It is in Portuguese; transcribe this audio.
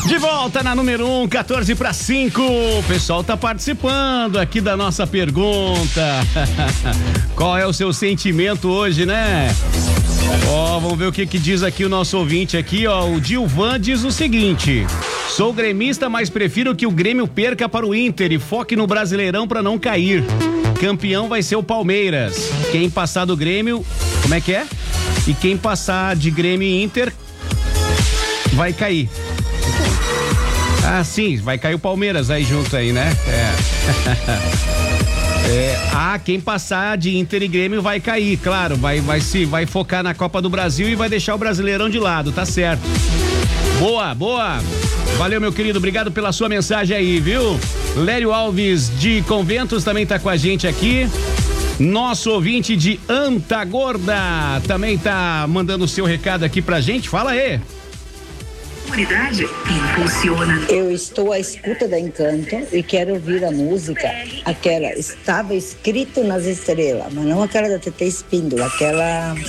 De volta na número 1, 14 para 5. O pessoal tá participando aqui da nossa pergunta. Qual é o seu sentimento hoje, né? Vamos ver o que diz aqui o nosso ouvinte aqui, o Dilvan diz o seguinte: sou gremista, mas prefiro que o Grêmio perca para o Inter e foque no Brasileirão para não cair. Campeão vai ser o Palmeiras. Quem passar do Grêmio, como é que é? E quem passar de Grêmio e Inter vai cair. Ah, sim, vai cair o Palmeiras aí junto aí, né? Quem passar de Inter e Grêmio vai cair, claro, vai focar na Copa do Brasil e vai deixar o Brasileirão de lado, tá certo. Boa. Valeu, meu querido, obrigado pela sua mensagem aí, viu? Lério Alves de Conventos também tá com a gente aqui. Nosso ouvinte de Antagorda também tá mandando o seu recado aqui pra gente, fala aí. Eu estou à escuta da Encanto e quero ouvir a música, aquela estava escrito nas estrelas, mas não aquela da TT Espíndola, aquela